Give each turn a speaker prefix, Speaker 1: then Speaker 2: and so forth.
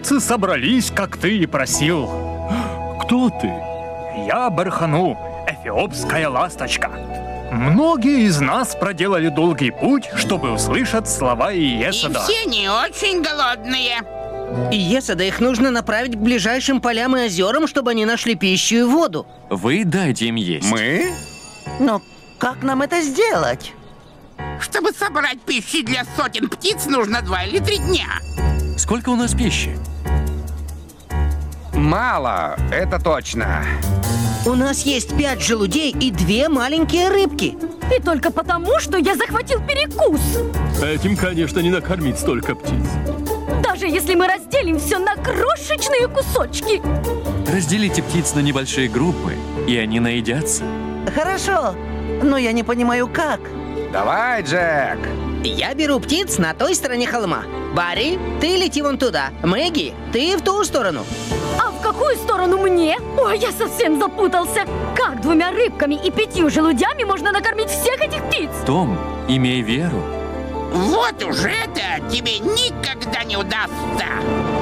Speaker 1: птицы собрались, как ты и просил.
Speaker 2: Кто ты?
Speaker 1: Я Бархану, эфиопская ласточка. Многие из нас проделали долгий путь, чтобы услышать слова
Speaker 3: И
Speaker 1: Иесода.
Speaker 3: все не очень голодные.
Speaker 4: И Есода их нужно направить к ближайшим полям и озерам, чтобы они нашли пищу и воду.
Speaker 5: Вы дайте им есть.
Speaker 6: Мы?
Speaker 7: Но как нам это сделать?
Speaker 3: Чтобы собрать пищи для сотен птиц, нужно 2 или 3 дня.
Speaker 5: Сколько у нас пищи?
Speaker 6: Мало, это точно.
Speaker 4: У нас есть 5 желудей и 2 маленькие рыбки.
Speaker 8: И только потому, что я захватил перекус.
Speaker 2: Этим, конечно, не накормить столько птиц.
Speaker 8: Даже если мы разделим все на крошечные кусочки.
Speaker 5: Разделите птиц на небольшие группы, и они наедятся.
Speaker 7: Хорошо, но я не понимаю, как.
Speaker 6: Давай, Джек.
Speaker 4: Я беру птиц на той стороне холма. Барри, ты лети вон туда. Мэгги, ты в ту сторону.
Speaker 8: А в какую сторону мне? Ой, я совсем запутался. Как 2 рыбками и 5 желудями можно накормить всех этих птиц?
Speaker 5: Том, имей веру.
Speaker 3: Вот уж это тебе никогда не удастся.